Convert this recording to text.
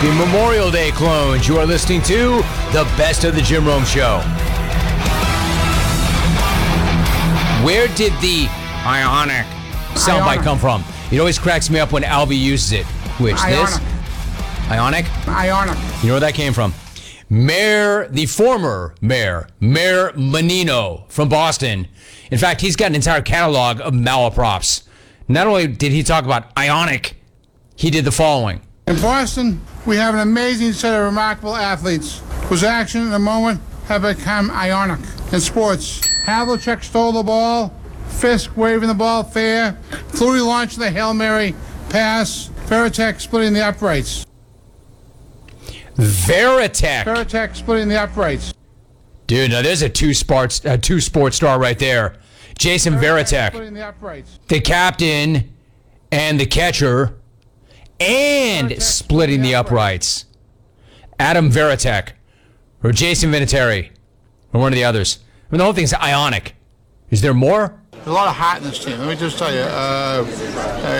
Happy Memorial Day, clones. You are listening to the Best of the Jim Rome Show. Where did the ionic soundbite come from? It always cracks me up when Albie uses it. Which, Ionic. this? Ionic? Ionic. You know where that came from? The former mayor, Mayor Menino from Boston. In fact, he's got an entire catalog of malaprops. Not only did he talk about Ionic, he did the following. In Boston, we have an amazing set of remarkable athletes whose actions in the moment have become ionic. In sports, Havlicek stole the ball, Fisk waving the ball fair, Flutie launching the Hail Mary pass, Veritek splitting the uprights. Veritek Splitting the uprights. Dude, now there's a two sport star right there. Jason Veritek, Splitting the uprights. the captain and the catcher, and splitting the uprights. Adam Veritek, or Jason Vinatieri, or one of the others. I mean, the whole thing's ionic. Is there more? There's a lot of heart in this team. Let me just tell you.